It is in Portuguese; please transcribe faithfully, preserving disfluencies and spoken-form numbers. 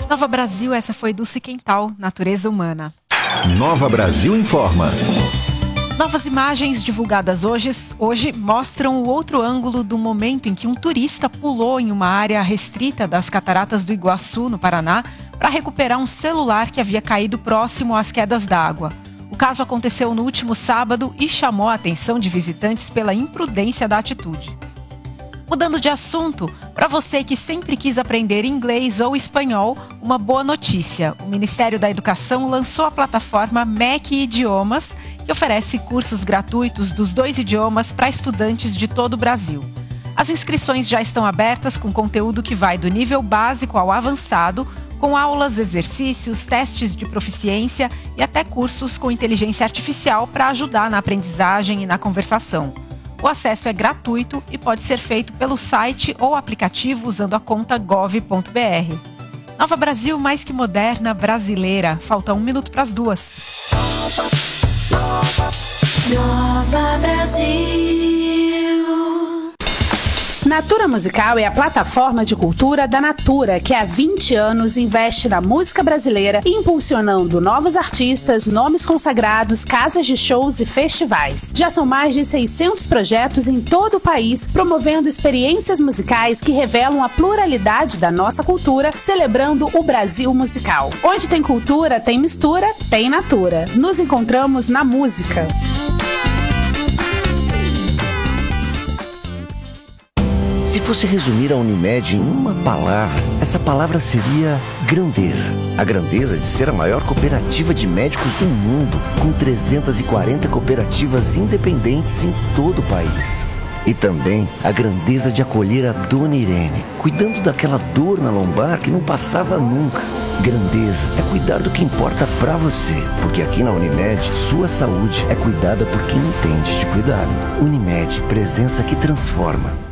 Nova Brasil, essa foi Dulce Quental, Natureza Humana. Nova Brasil informa. Novas imagens divulgadas hoje, hoje mostram o outro ângulo do momento em que um turista pulou em uma área restrita das Cataratas do Iguaçu, no Paraná, para recuperar um celular que havia caído próximo às quedas d'água. O caso aconteceu no último sábado e chamou a atenção de visitantes pela imprudência da atitude. Mudando de assunto, para você que sempre quis aprender inglês ou espanhol, uma boa notícia. O Ministério da Educação lançou a plataforma M E C Idiomas, que oferece cursos gratuitos dos dois idiomas para estudantes de todo o Brasil. As inscrições já estão abertas com conteúdo que vai do nível básico ao avançado, com aulas, exercícios, testes de proficiência e até cursos com inteligência artificial para ajudar na aprendizagem e na conversação. O acesso é gratuito e pode ser feito pelo site ou aplicativo usando a conta gov ponto br. Nova Brasil, mais que moderna, brasileira. Falta um minuto para as duas. Nova Brasil. Natura Musical é a plataforma de cultura da Natura, que há vinte anos investe na música brasileira, impulsionando novos artistas, nomes consagrados, casas de shows e festivais. Já são mais de seiscentos projetos em todo o país, promovendo experiências musicais que revelam a pluralidade da nossa cultura, celebrando o Brasil musical. Onde tem cultura, tem mistura, tem Natura. Nos encontramos na música. Se fosse resumir a Unimed em uma palavra, essa palavra seria grandeza. A grandeza de ser a maior cooperativa de médicos do mundo, com trezentas e quarenta cooperativas independentes em todo o país. E também a grandeza de acolher a Dona Irene, cuidando daquela dor na lombar que não passava nunca. Grandeza é cuidar do que importa pra você, porque aqui na Unimed, sua saúde é cuidada por quem entende de cuidado. Unimed, presença que transforma.